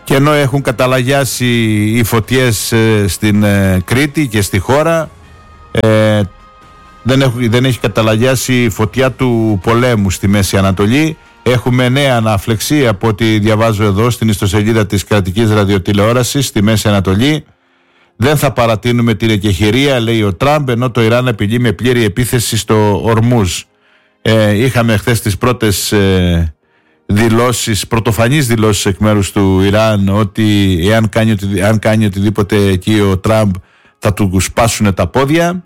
Και ενώ έχουν καταλαγιάσει οι φωτιές στην Κρήτη και στη χώρα, δεν έχει καταλαγιάσει η φωτιά του πολέμου στη Μέση Ανατολή. Έχουμε νέα ανάφλεξη από ό,τι διαβάζω εδώ στην ιστοσελίδα της κρατικής ραδιοτηλεόρασης στη Μέση Ανατολή. Δεν θα παρατείνουμε την εκεχηρία, λέει ο Τραμπ, ενώ το Ιράν απειλεί με πλήρη επίθεση στο Ορμούζ. Είχαμε χθες τις πρώτες πρωτοφανείς δηλώσεις εκ μέρους του Ιράν ότι αν κάνει οτιδήποτε εκεί ο Τραμπ θα του σπάσουν τα πόδια.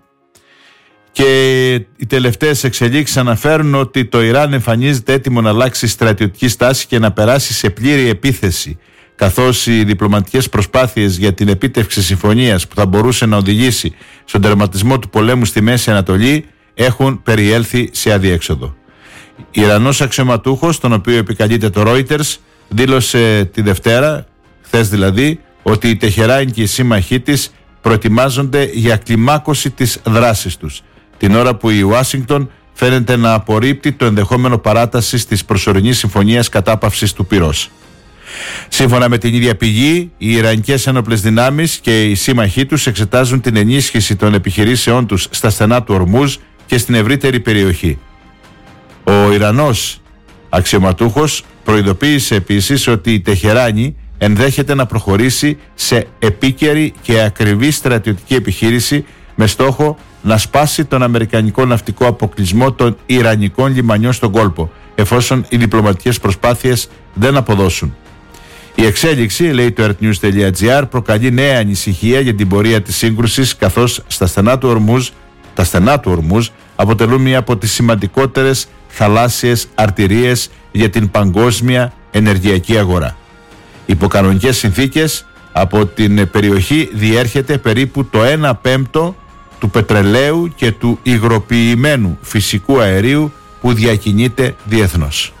Και οι τελευταίες εξελίξεις αναφέρουν ότι το Ιράν εμφανίζεται έτοιμο να αλλάξει στρατιωτική στάση και να περάσει σε πλήρη επίθεση, καθώς οι διπλωματικές προσπάθειες για την επίτευξη συμφωνίας που θα μπορούσε να οδηγήσει στον τερματισμό του πολέμου στη Μέση Ανατολή έχουν περιέλθει σε αδιέξοδο. Ιρανός αξιωματούχος, τον οποίο επικαλείται το Reuters, δήλωσε τη Δευτέρα, χθες δηλαδή, ότι η Τεχεράνη και οι σύμμαχοί της προετοιμάζονται για κλιμάκωση της δράσης τους, την ώρα που η Ουάσιγκτον φαίνεται να απορρίπτει το ενδεχόμενο παράτασης της προσωρινής συμφωνίας κατάπαυσης του πυρός. Σύμφωνα με την ίδια πηγή, οι Ιρανικές ένοπλες δυνάμεις και οι σύμμαχοί τους εξετάζουν την ενίσχυση των επιχειρήσεών τους στα στενά του Ορμούζ και στην ευρύτερη περιοχή. Ο Ιρανός αξιωματούχος προειδοποίησε επίσης ότι η Τεχεράνη ενδέχεται να προχωρήσει σε επίκαιρη και ακριβή στρατιωτική επιχείρηση με στόχο να σπάσει τον αμερικανικό ναυτικό αποκλεισμό των Ιρανικών λιμανιών στον κόλπο, εφόσον οι διπλωματικές προσπάθειες δεν αποδώσουν. Η εξέλιξη, λέει το earthnews.gr, προκαλεί νέα ανησυχία για την πορεία της σύγκρουσης, καθώς τα στενά του Ορμούζ αποτελούν μία από τις σημαντικότερες θαλάσσιες αρτηρίες για την παγκόσμια ενεργειακή αγορά. Υπό κανονικές συνθήκες, από την περιοχή διέρχεται περίπου το 1/5 του πετρελαίου και του υγροποιημένου φυσικού αερίου που διακινείται διεθνώς.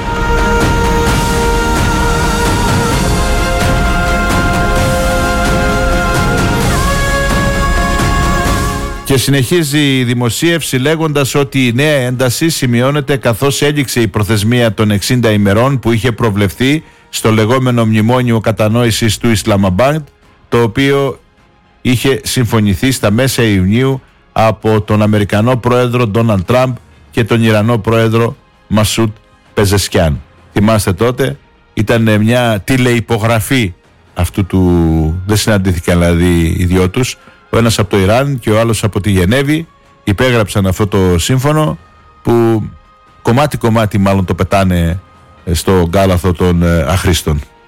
Και συνεχίζει η δημοσίευση λέγοντας ότι η νέα ένταση σημειώνεται καθώς έληξε η προθεσμία των 60 ημερών που είχε προβλεφθεί στο λεγόμενο μνημόνιο κατανόησης του Ισλαμαμπάντ, το οποίο είχε συμφωνηθεί στα μέσα Ιουνίου από τον Αμερικανό πρόεδρο Ντόναλντ Τραμπ και τον Ιρανό πρόεδρο Μασούντ Πεζεσκιάν. Θυμάστε τότε, ήταν μια τηλευπογραφή αυτού του, δεν συναντήθηκαν δηλαδή οι δυο τους, ο ένας από το Ιράν και ο άλλος από τη Γενέβη, υπέγραψαν αυτό το σύμφωνο που κομμάτι-κομμάτι μάλλον το πετάνε στο γκάλαθο των αχρήστων.